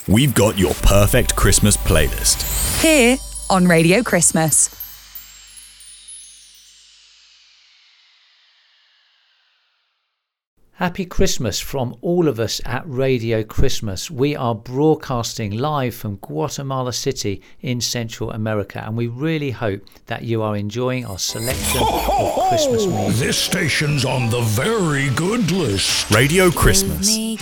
we've got your perfect Christmas playlist. Here on Radio Christmas. Happy Christmas from all of us at Radio Christmas. We are broadcasting live from Guatemala City in Central America, and we really hope that you are enjoying our selection of Christmas music. This station's on the very good list. Radio Christmas.